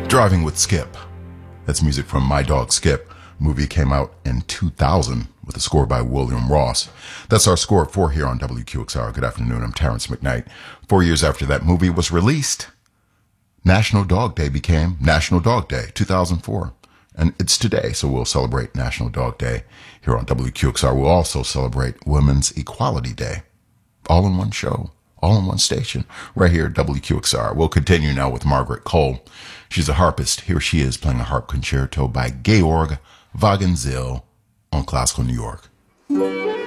Driving with Skip. That's music from My Dog Skip. Movie came out in 2000 with a score by William Ross. That's our score at 4 here on WQXR. Good afternoon. I'm Terrence McKnight. 4 years after that movie was released, National Dog Day became National Dog Day, 2004. And it's today, so we'll celebrate National Dog Day here on WQXR. We'll also celebrate Women's Equality Day. All in one show, all in one station, right here at WQXR. We'll continue now with Margaret Cole. She's a harpist. Here she is playing a harp concerto by Georg Wagenseil on Classical New York.